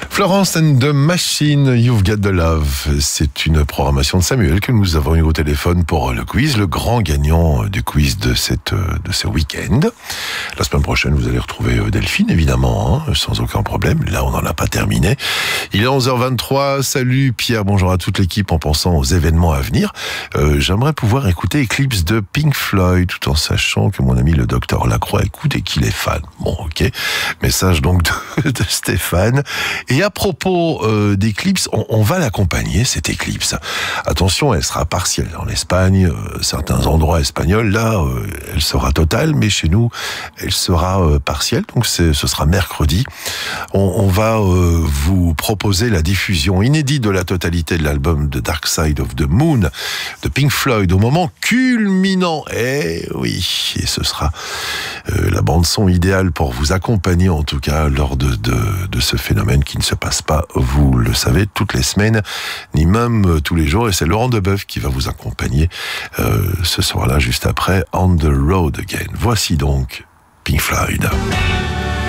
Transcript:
Florence and the Machine, You've Got the Love. C'est une programmation de Samuel que nous avons eu au téléphone pour le quiz, le grand gagnant du quiz de ce week-end. La semaine prochaine, vous allez retrouver Delphine, évidemment, sans aucun problème. Là, on n'en a pas terminé. Il est 11h23. Salut Pierre, bonjour à toute l'équipe. En pensant aux événements à venir, j'aimerais pouvoir écouter Eclipse de Pink Floyd, tout en sachant que mon ami le docteur Lacroix écoute et qu'il est fan. Bon, ok. Message donc de Stéphane. Et à propos d'Eclipse, on va l'accompagner, cette éclipse. Attention, elle sera partielle. En Espagne, certains endroits espagnols, là, elle sera totale, mais chez nous, elle sera partielle. Donc ce sera mercredi. On va vous proposer la diffusion inédite de la totalité de l'album The Dark Side of the Moon de Pink Floyd au moment culminant. Eh oui, et ce sera la bande-son idéale pour vous accompagner, en tout cas, lors de ce phénomène qui ne se passe pas, vous le savez, toutes les semaines, ni même tous les jours. Et c'est Laurent Deboeuf qui va vous accompagner ce soir-là, juste après On the Road Again. Voici donc Pink Floyd.